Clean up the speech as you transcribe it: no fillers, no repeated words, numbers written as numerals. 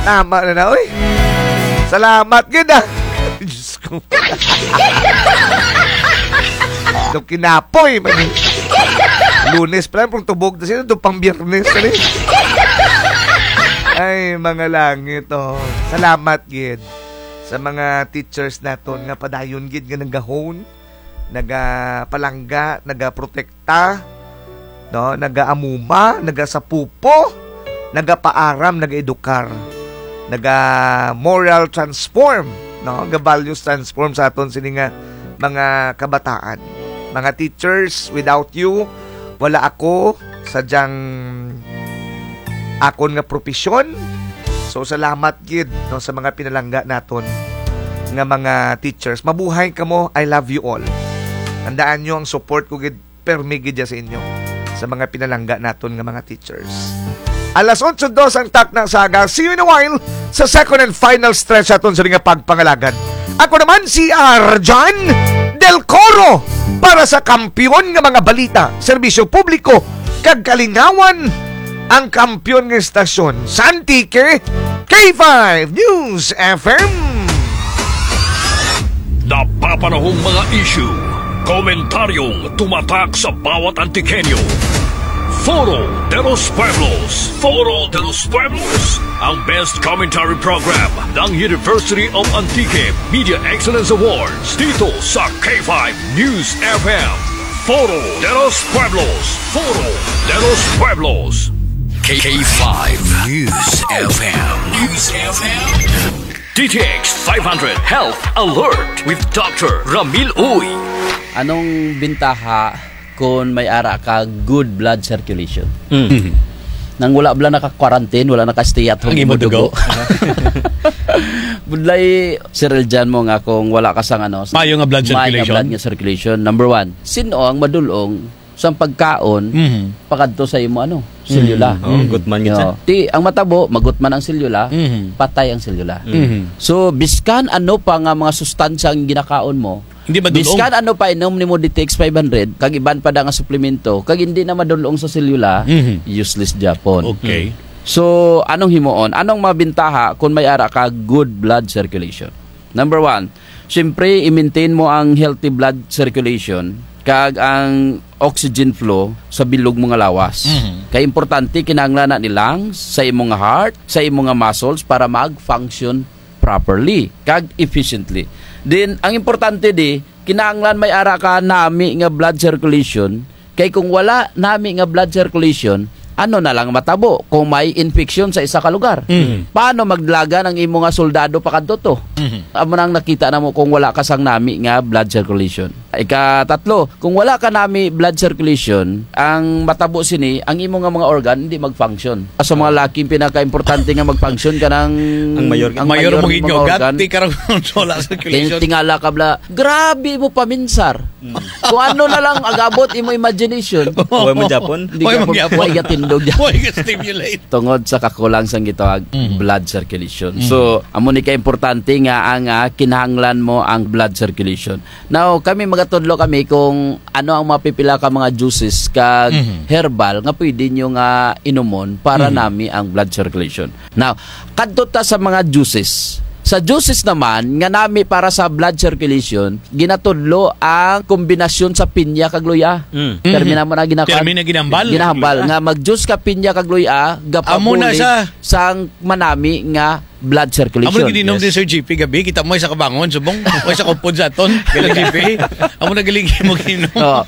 Tama na, oy. Salamat, gid ah. Diyos ko. Itong kinapoy, man. Lunes pala, pang tubog na sila, itong pang Biyernes. Ay, mga langit, oh. Salamat, gid. Sa mga teachers naton nga padayon, gid, nga nagahon, nagapalangga, nagaprotekta, no? Nagaamuma, nagasapupo, nagapaaram, nagaedukar, naga-moral transform, no? Naga-values transform sa aton sini nga mga kabataan. Mga teachers, without you, wala ako sadyang akon nga profesyon. So salamat gid, no, sa mga pinalangga naton nga mga teachers. Mabuhay kamo. I love you all. Tandaan nyo ang support ko gid permi gid sa inyo sa mga pinalangga naton nga mga teachers. Alas 8:02 ang tak ng saga. See you in a while sa second and final stretch aton sa nga pagpangalagan. Ako naman si Arjan Del Coro para sa kampiyon nga mga balita, serbisyo publiko kag kalingawan, ang kampiyon ng estasyon Santike K5 News FM. Napapanahong mga issue, komentaryong tumatak sa bawat Antikenyo. Foro de los Pueblos. Foro de los Pueblos, ang best commentary program ng University of Antique Media Excellence Awards dito sa K5 News FM. Foro de los Pueblos. Foro de los Pueblos. K5 News FM. News FM. DTX 500 Health Alert with Dr. Ramil Uy. Anong bintaha kung may ara ka good blood circulation? Nang wala bala naka-quarantine, wala naka-stay at home mo dugo. Budlay Cyril Jan mo nga kung wala ka sang ano, mayo nga blood circulation. Mayo nga blood circulation. Number 1, sino ang madulong sa pagkaon pakadto sa imo selula. Gutman gid. Ti ang matabo magutman ang selula, patay ang selula. So biskan ano pa nga mga sustansya ang ginakaon mo, hindi madulong. Biskan ano pa inom nimo DTX 500 kag iban pa da nga suplemento kag hindi na madulong sa selula, useless Japon. Okay. So anong himuon? Anong mabintaha kung may ara ka good blood circulation? Number 1, syempre i-maintain mo ang healthy blood circulation kag ang oxygen flow sa bilog mga lawas. Kaya importante kinahanglan na ni lungs sa imong heart, sa imong muscles para mag-function properly kag efficiently. Then ang importante di kinahanglan may ara ka nami nga blood circulation, kay kung wala nami nga blood circulation, ano na lang matabo kung may infection sa isa ka lugar. Paano magdlaga ng imo nga soldado pakadto to? Amo nang nakita namo kung wala ka sang nami nga blood circulation. Ika-tatlo, kung wala ka nami blood circulation, ang matabo sini, ang imo nga mga organ hindi mag-function. Sa mga laki pinaka-importante nga mag-function kanang ang mayor mo mga organ, ti karong wala circulation. Tingala ka bla, grabe mo paminsar. Kung ano na lang agabot imo imagination. Huwag mo Japon? Huwag mo Japon. Stimulate. Tungod sa kakulang sang gitawag blood circulation. So, amo ni ka importante nga ang kinahanglan mo ang blood circulation. Now, kami magatudlo kami kung ano ang mapipila ka mga juices kag herbal nga pwede nyo nga inumon para nami ang blood circulation. Now, kadto ta sa mga juices. Sa juices naman, nga nami para sa blood circulation, ginatudlo ang kombinasyon sa pinya kag luya. Termina mo na ginambal. Ginahambal nga mag-juice ka pinya kag luya, gapabulig sang manami nga blood circulation. Amo na ginom din Sir GP gabi, kita mo sa kabangon, subong, o sa kupod sa aton, galing GP. Amo na galing mo ginom.